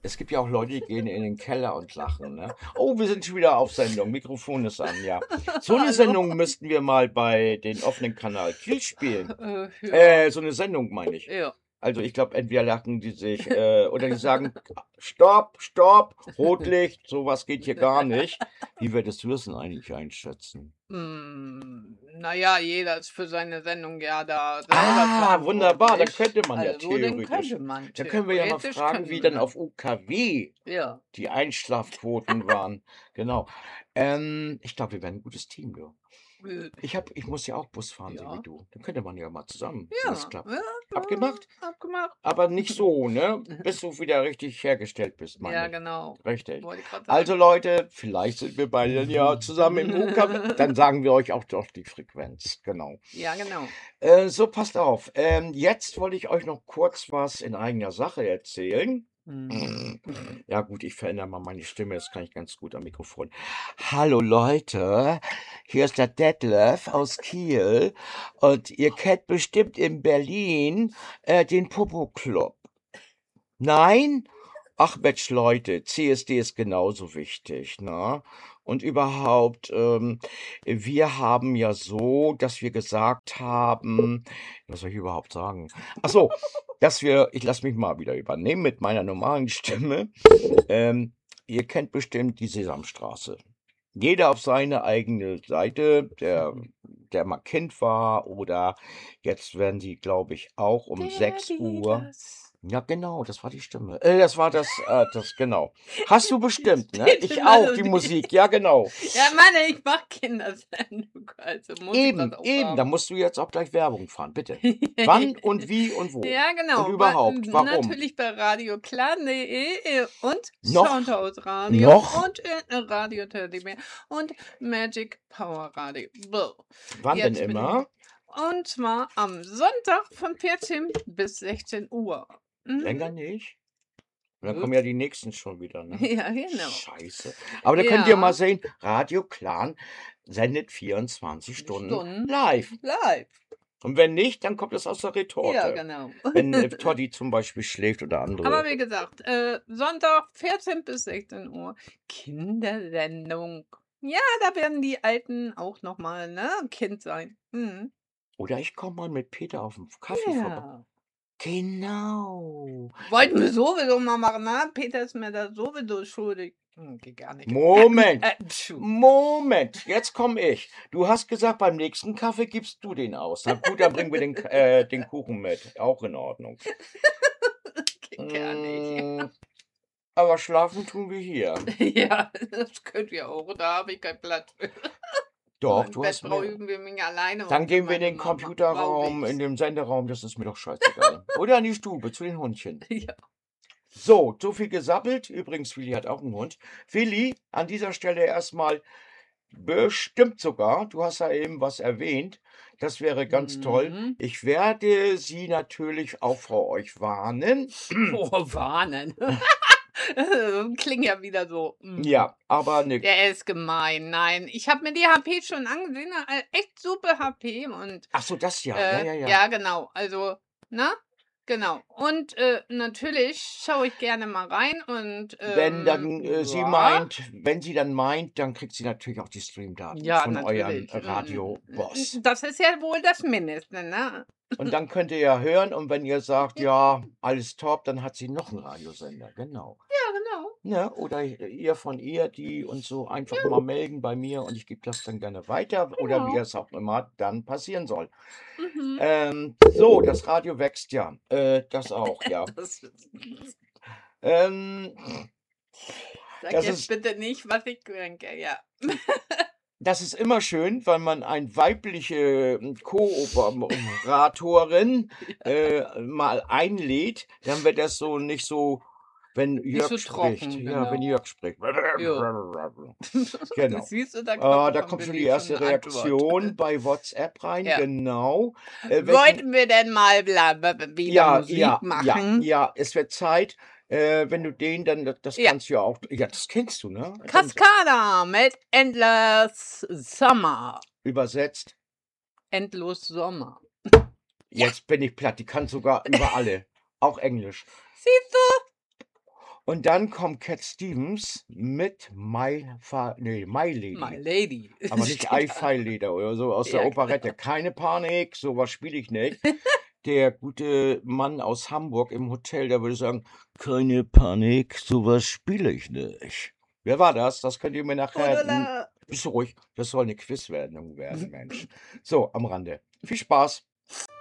Es gibt ja auch Leute, die gehen in den Keller und lachen, ne? Oh, wir sind schon wieder auf Sendung. Mikrofon ist an, ja. So eine Hallo. Sendung müssten wir mal bei den offenen Kanal Kiel spielen. Ja. So eine Sendung meine ich. Ja. Also ich glaube, entweder lachen die sich oder die sagen, stopp, stopp, Rotlicht, sowas geht hier gar nicht. Wie würdest du das denn eigentlich einschätzen? Naja, jeder ist für seine Sendung ja da selber Ah, verantwortlich. wunderbar, dann könnte man ja Also, den theoretisch. könnte man Dann können wir ja mal theoretisch fragen, könnten wie wir dann auf das. UKW Ja. die Einschlafquoten waren. Genau. Ich glaube, wir wären ein gutes Team, du. Äh, Ich muss ja auch Bus fahren, so wie ja. du. Dann könnte man ja mal zusammen, wenn das Ja, klappt. ja, Abgemacht? abgemacht. Aber nicht so, ne? Bis du wieder richtig hergestellt bist, meine Ja, ich. genau. Richtig. Wollte ich grad Also sagen. Leute, vielleicht sind wir beide ja zusammen im UKW. Dann sagen wir euch auch doch die Frequenz. Genau. Ja, genau. So, passt auf. Jetzt wollte ich euch noch kurz was in eigener Sache erzählen. Ja gut, ich verändere mal meine Stimme, das kann ich ganz gut am Mikrofon. Hallo Leute, hier ist der Detlef aus Kiel und ihr kennt bestimmt in Berlin den Popo Club. Nein? Ach Mensch, Leute, CSD ist genauso wichtig, ne? Und überhaupt, wir haben ja so, dass wir gesagt haben, was soll ich überhaupt sagen? Ach so, ich lasse mich mal wieder übernehmen mit meiner normalen Stimme. Ihr kennt bestimmt die Sesamstraße. Jeder auf seine eigene Seite, der mal Kind war oder jetzt werden sie, glaube ich, auch um 6 Uhr. Das. Ja, genau, das war die Stimme. Das war das, genau. Hast du bestimmt, ne? steht Ich immer auch, so die die- Musik, ja, genau. Ja, Mann, ich mach Kindersendung, also muss ich das Eben, auch da haben. musst du jetzt auch gleich Werbung fahren, bitte. Wann und wie und wo? Ja, Und genau. überhaupt, warum? Natürlich bei radioklan.de und Noch? Soundhouse Radio Noch? und Radio Teddybear und Magic Power Radio. Wann denn Jetzt bin ich. immer? Und zwar am Sonntag von 14 bis 16 Uhr. Länger nicht? Und dann kommen ja die nächsten schon wieder, ne? Ja, genau. Scheiße. Aber da könnt ihr mal Ja, sehen, Radio Clan sendet 24 Stunden Stunden live. live. Und wenn nicht, dann kommt es aus der Ja, Retorte. genau. Wenn Toddy zum Beispiel schläft oder Aber andere. wie gesagt, Sonntag 14 bis 16 Uhr Kindersendung. Ja, da werden die Alten auch noch mal, ne, Kind sein. Mhm. Oder ich komme mal mit Peter auf den Kaffee vorbei. Ja. Genau. Wollten wir sowieso mal machen, ne? Peter ist mir da sowieso schuldig. Geht gar nicht. Moment. Tschu. Moment, jetzt komme ich. Du hast gesagt, beim nächsten Kaffee gibst du den aus. Na gut, dann bringen wir den Kuchen mit. Auch in Ordnung. Geht gar nicht. Aber schlafen tun wir hier. Ja, das könnt ihr auch. Da habe ich keinen Platz für. Doch, Im du Bett hast mehr. brauchen wir mich alleine. Dann und gehen wir in meine den Mama Computerraum, braucht in den Senderaum, das ist mir doch scheißegal. Oder in die Stube zu den Hundchen. Ja. So, so viel gesappelt. Übrigens, Willi hat auch einen Hund. Willi, an dieser Stelle erstmal bestimmt sogar, du hast ja eben was erwähnt, das wäre ganz toll. Mhm. Ich werde Sie natürlich auch vor euch warnen. Oh, warnen. Klingt ja wieder so. Ja, aber ne. Der ist gemein. Nein, ich habe mir die HP schon angesehen. Echt super HP. Und Ach so, das ja. Ja. ja, genau. Also, ne? Genau. Und natürlich schaue ich gerne mal rein. Und Wenn dann sie ja. meint, wenn sie dann meint, dann kriegt sie natürlich auch die Streamdaten Ja, von eurem natürlich. Radio-Boss. Das ist ja wohl das Mindeste, ne? Und dann könnt ihr ja hören und wenn ihr sagt, ja, alles top, dann hat sie noch einen Radiosender, genau. Ja, genau. Ne? Oder ihr von ihr, die und so einfach mal melden bei mir und ich gebe das dann gerne weiter oder wie Genau. es auch immer dann passieren soll. Mhm. So, das Radio wächst ja. Das auch, ja. Ähm, Sag das jetzt ist, bitte nicht, was ich denke, ja. das ist immer schön, weil man eine weibliche Kooperatorin mal einlädt, dann wird das so nicht so, wenn Jörg so spricht. trocken, Ja, wenn genau. Jörg spricht. Genau. Siehst du, da Da kommt schon die erste Reaktion bei WhatsApp rein, Ja. genau. Wollten wir denn mal wieder Musik machen? Ja, es wird Zeit. Wenn du den dann, das Ja. kannst du ja auch, ja, das kennst du, ne? Cascada mit Endless Summer. Übersetzt. Endlos Sommer. Jetzt bin ich platt, die kann sogar über alle. Auch Englisch. Siehst du? Und dann kommt Cat Stevens mit My My Lady. Lady. Aber nicht Steht I da. File Leder oder so aus der Ja, Operette. genau. Keine Panik, sowas spiele ich nicht. Der gute Mann aus Hamburg im Hotel, der würde sagen: „Keine Panik, sowas spiele ich nicht." Wer war das? Das könnt ihr mir nachher Gundula. bist du ruhig, das soll 'ne Quizsendung werden, Mensch. So, am Rande. Viel Spaß.